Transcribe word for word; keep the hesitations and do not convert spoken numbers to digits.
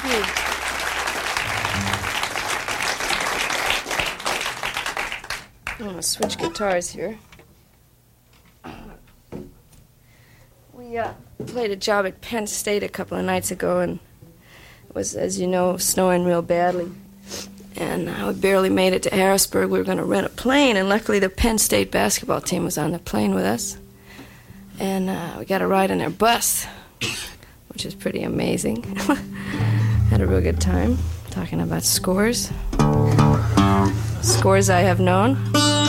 you. I'm going to switch guitars here. We uh, played a job at Penn State a couple of nights ago, and it was, as you know, snowing real badly. And uh, we barely made it to Harrisburg. We were going to rent a plane, and luckily the Penn State basketball team was on the plane with us. And uh, we got a ride in their bus, which is pretty amazing. Had a real good time talking about scores. Scores I have known.